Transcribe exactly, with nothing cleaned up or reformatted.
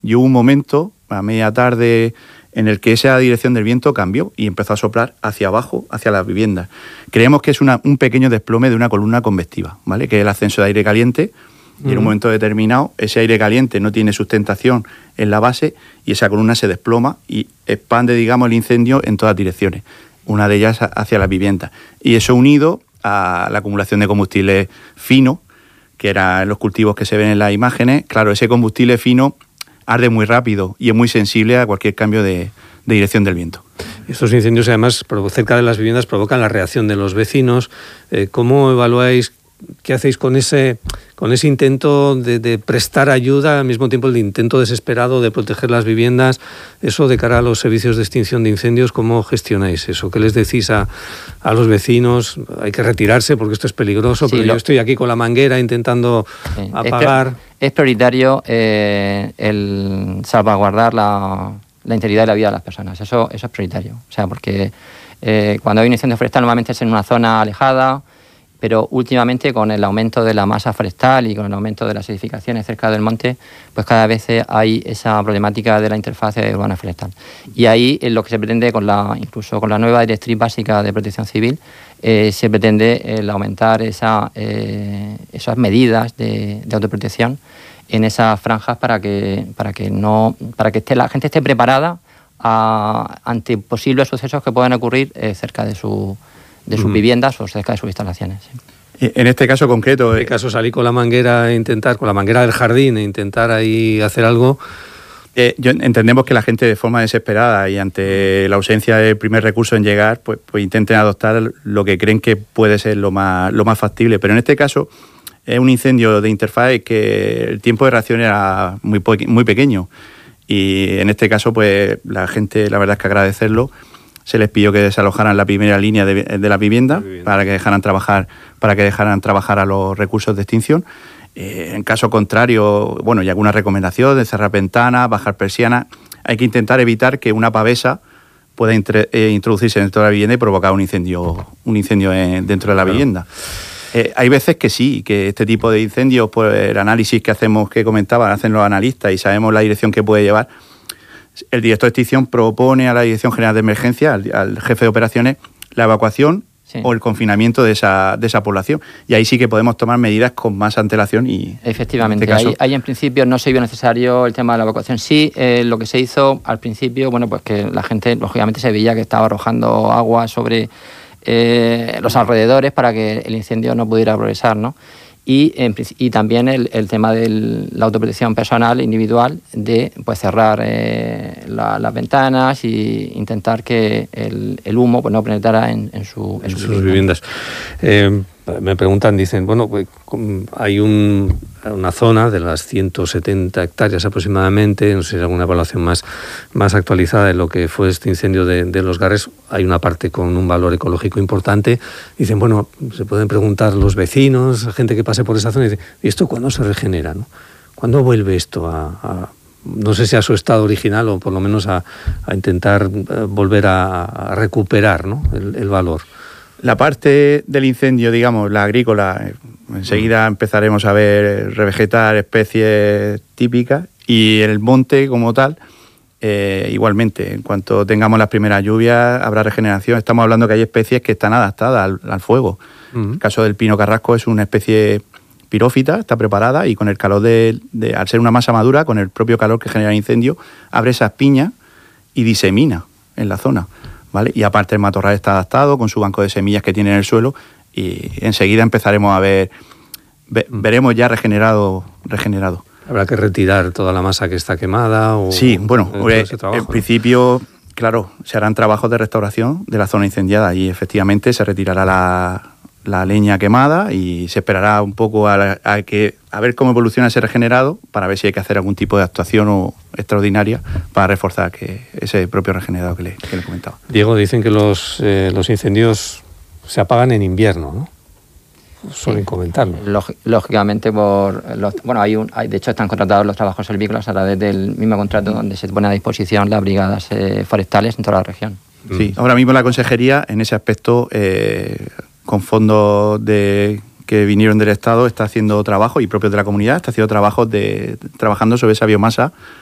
y hubo un momento, a media tarde, en el que esa dirección del viento cambió y empezó a soplar hacia abajo, hacia las viviendas. Creemos que es una, un pequeño desplome de una columna convectiva, ¿vale? Que es el ascenso de aire caliente, y uh-huh. en un momento determinado ese aire caliente no tiene sustentación en la base y esa columna se desploma y expande, digamos, el incendio en todas direcciones, una de ellas hacia las viviendas. Y eso unido a la acumulación de combustible fino, que eran los cultivos que se ven en las imágenes, claro, ese combustible fino arde muy rápido y es muy sensible a cualquier cambio de, de dirección del viento. Estos incendios, además, cerca de las viviendas provocan la reacción de los vecinos. Eh, ¿Cómo evaluáis, qué hacéis con ese, con ese intento de, de prestar ayuda, al mismo tiempo el intento desesperado de proteger las viviendas? Eso de cara a los servicios de extinción de incendios, ¿cómo gestionáis eso? ¿Qué les decís a, a los vecinos? Hay que retirarse porque esto es peligroso, sí, pero lo... yo estoy aquí con la manguera intentando sí, apagar... Es, pre- es prioritario eh, el salvaguardar la, la integridad de la vida de las personas. Eso, eso es prioritario. O sea, porque eh, cuando hay un incendio forestal normalmente es en una zona alejada, pero últimamente con el aumento de la masa forestal y con el aumento de las edificaciones cerca del monte, pues cada vez hay esa problemática de la interfaz urbana forestal. Y ahí es lo que se pretende, con la, incluso con la nueva directriz básica de protección civil, eh, se pretende el aumentar esa, eh, esas medidas de, de autoprotección en esas franjas para que, para que, no, para que esté, la gente esté preparada a, ante posibles sucesos que puedan ocurrir eh, cerca de su... de sus viviendas o cerca de sus instalaciones. Sí. En este caso concreto... En este caso salí con la manguera a intentar, con la manguera del jardín, e intentar ahí hacer algo... Eh, yo entendemos que la gente de forma desesperada y ante la ausencia del primer recurso en llegar, pues, pues intenten adoptar lo que creen que puede ser lo más, lo más factible. Pero en este caso es un incendio de interfaz que el tiempo de reacción era muy, muy pequeño. Y en este caso, pues la gente, la verdad es que agradecerlo. Se les pidió que desalojaran la primera línea de, de la vivienda, vivienda para que dejaran trabajar, para que dejaran trabajar a los recursos de extinción. Eh, en caso contrario, bueno, hay alguna recomendación de cerrar ventanas, bajar persianas. Hay que intentar evitar que una pavesa pueda intre, eh, introducirse dentro de la vivienda y provocar un incendio, un incendio en, dentro de la claro. vivienda. Eh, hay veces que sí, que este tipo de incendios, pues el análisis que hacemos, que comentaban, hacen los analistas y sabemos la dirección que puede llevar. El director de extinción propone a la Dirección General de Emergencia, al, al jefe de operaciones, la evacuación sí. o el confinamiento de esa, de esa población. Y ahí sí que podemos tomar medidas con más antelación. Y efectivamente, en este caso... ahí, ahí en principio no se vio necesario el tema de la evacuación. Sí, eh, lo que se hizo al principio, bueno, pues que la gente, lógicamente, se veía que estaba arrojando agua sobre eh, los alrededores para que el incendio no pudiera progresar, ¿no? Y, en, y también el, el tema de la autoprotección personal, individual, de pues cerrar eh, la, las ventanas e intentar que el, el humo pues, no penetrara en, en, su, en, en sus viviendas. viviendas. Eh, me preguntan, dicen, bueno, pues, hay un, una zona de las ciento setenta hectáreas aproximadamente, no sé si hay alguna evaluación más, más actualizada de lo que fue este incendio de, de Los Garres, hay una parte con un valor ecológico importante. Dicen, bueno, se pueden preguntar los vecinos, gente que pase por esa zona, y dicen, ¿y esto cuándo se regenera, no? ¿Cuándo vuelve esto a, a no sé si a su estado original o por lo menos a, a intentar volver a, a recuperar, ¿no? el, el valor? La parte del incendio, digamos, la agrícola, enseguida empezaremos a ver revegetar especies típicas, y el monte como tal, eh, igualmente, en cuanto tengamos las primeras lluvias habrá regeneración. Estamos hablando que hay especies que están adaptadas al, al fuego. Uh-huh. El caso del pino carrasco es una especie pirófita, está preparada y con el calor de, de, al ser una masa madura, con el propio calor que genera el incendio, abre esas piñas y disemina en la zona. ¿Vale? Y aparte el matorral está adaptado con su banco de semillas que tiene en el suelo y enseguida empezaremos a ver, ve, veremos ya regenerado, regenerado. ¿Habrá que retirar toda la masa que está quemada? O sí, bueno, eh, trabajo, en ¿no? principio, claro, se harán trabajos de restauración de la zona incendiada y efectivamente se retirará la, la leña quemada y se esperará un poco a, a, que, a ver cómo evoluciona ese regenerado para ver si hay que hacer algún tipo de actuación o extraordinaria para reforzar que ese propio regenerado que le, que le comentaba. Diego, dicen que los, eh, los incendios se apagan en invierno, ¿no? Suelen sí. comentarlo. Lóg- lógicamente, por los, bueno, hay un, hay, de hecho están contratados los trabajos silvícolas a través del mismo contrato donde se pone a disposición las brigadas eh, forestales en toda la región. Sí, ahora mismo la consejería en ese aspecto, eh, con fondos de que vinieron del Estado, está haciendo trabajo, y propios de la comunidad, está haciendo trabajos de trabajando sobre esa biomasa